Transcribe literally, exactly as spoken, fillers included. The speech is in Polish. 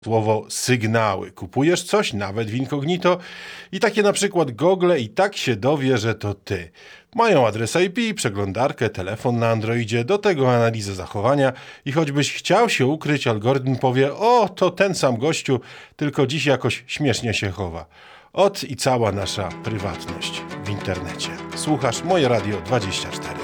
słowo sygnały. Kupujesz coś, nawet w incognito i takie na przykład Google i tak się dowie, że to ty. Mają adres I P, przeglądarkę, telefon na Androidzie, do tego analizę zachowania i choćbyś chciał się ukryć, algorytm powie: o, to ten sam gościu, tylko dziś jakoś śmiesznie się chowa. Ot i cała nasza prywatność w internecie. Słuchasz Moje Radio dwadzieścia cztery.